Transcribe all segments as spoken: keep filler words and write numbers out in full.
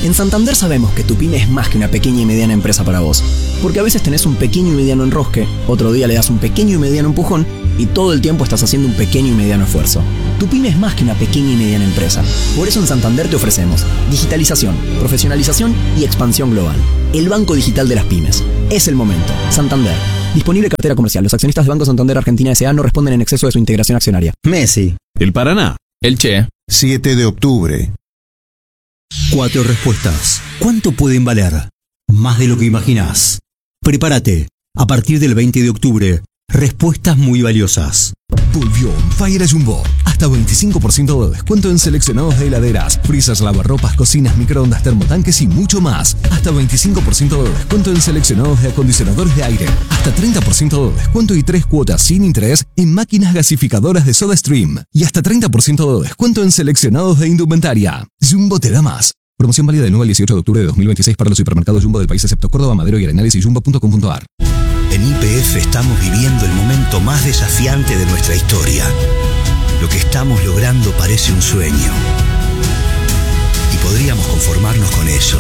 En Santander sabemos que tu pyme es más que una pequeña y mediana empresa para vos, porque a veces tenés un pequeño y mediano enrosque, otro día le das un pequeño y mediano empujón y todo el tiempo estás haciendo un pequeño y mediano esfuerzo. Tu pyme es más que una pequeña y mediana empresa. Por eso en Santander te ofrecemos digitalización, profesionalización y expansión global. El banco digital de las pymes. Es el momento. Santander. Disponible cartera comercial. Los accionistas del Banco Santander Argentina S A no responden en exceso de su integración accionaria. Messi. El Paraná. El Che. siete de octubre. Cuatro respuestas. ¿Cuánto pueden valer? Más de lo que imaginás. Prepárate. A partir del veinte de octubre, respuestas muy valiosas. Volvió On Fire a Jumbo. Hasta veinticinco por ciento de descuento en seleccionados de heladeras, freezers, lavarropas, cocinas, microondas, termotanques y mucho más. Hasta veinticinco por ciento de descuento en seleccionados de acondicionadores de aire. Hasta treinta por ciento de descuento y tres cuotas sin interés en máquinas gasificadoras de SodaStream. Y hasta treinta por ciento de descuento en seleccionados de indumentaria. Jumbo te da más. Promoción válida del nueve al dieciocho de octubre de dos mil veintiséis para los supermercados Jumbo del país excepto Córdoba, Madero y Arenales y jumbo punto com punto a r. En Y P F estamos viviendo el momento más desafiante de nuestra historia. Lo que estamos logrando parece un sueño. Y podríamos conformarnos con eso.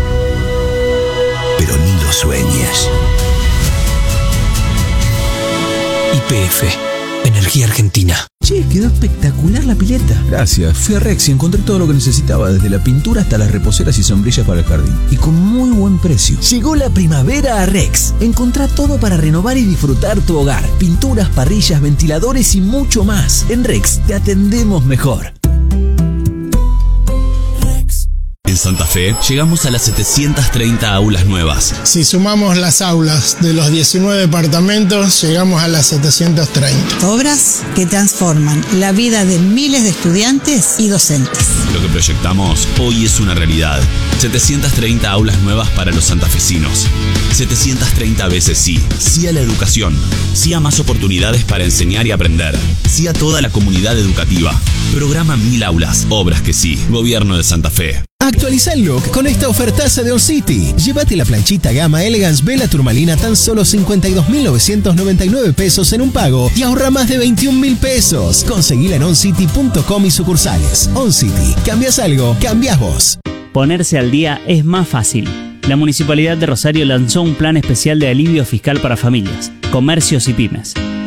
Pero ni lo sueñes. Y P F. Energía Argentina. Che, quedó espectacular la pileta. Gracias. Fui a Rex y encontré todo lo que necesitaba, desde la pintura hasta las reposeras y sombrillas para el jardín. Y con muy buen precio. Llegó la primavera a Rex. Encontrá todo para renovar y disfrutar tu hogar. Pinturas, parrillas, ventiladores y mucho más. En Rex te atendemos mejor. En Santa Fe, llegamos a las setecientas treinta aulas nuevas. Si sumamos las aulas de los diecinueve departamentos, llegamos a las setecientas treinta. Obras que transforman la vida de miles de estudiantes y docentes. Lo que proyectamos hoy es una realidad. setecientas treinta aulas nuevas para los santafesinos. setecientas treinta veces sí. Sí a la educación. Sí a más oportunidades para enseñar y aprender. Sí a toda la comunidad educativa. Programa Mil Aulas. Obras que sí. Gobierno de Santa Fe. Actualiza el look con esta ofertaza de On City. Llévate la planchita gama Elegance Vela Turmalina tan solo cincuenta y dos mil novecientos noventa y nueve pesos en un pago y ahorra más de veintiún mil pesos. Conseguila en oncity punto com y sucursales. On City. ¿Cambias algo? Cambias vos. Ponerse al día es más fácil. La Municipalidad de Rosario lanzó un plan especial de alivio fiscal para familias, comercios y pymes.